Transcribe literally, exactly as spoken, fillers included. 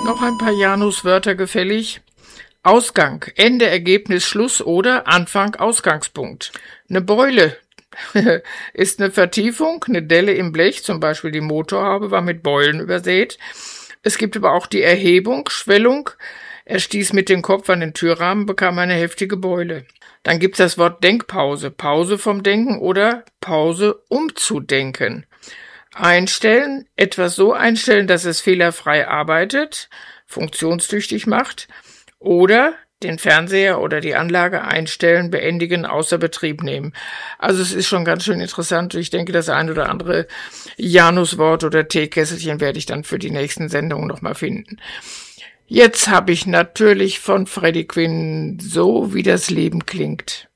Noch ein paar Januswörter gefällig. Ausgang, Ende, Ergebnis, Schluss oder Anfang, Ausgangspunkt. Eine Beule ist eine Vertiefung, eine Delle im Blech, zum Beispiel die Motorhaube war mit Beulen übersät. Es gibt aber auch die Erhebung, Schwellung. Er stieß mit dem Kopf an den Türrahmen, bekam eine heftige Beule. Dann gibt's das Wort Denkpause, Pause vom Denken oder Pause um zu denken. Einstellen, etwas so einstellen, dass es fehlerfrei arbeitet, funktionstüchtig macht, oder den Fernseher oder die Anlage einstellen, beendigen, außer Betrieb nehmen. Also es ist schon ganz schön interessant. Ich denke, das ein oder andere Januswort oder Teekesselchen werde ich dann für die nächsten Sendungen nochmal finden. Jetzt habe ich natürlich von Freddie Quinn So, wie das Leben klingt.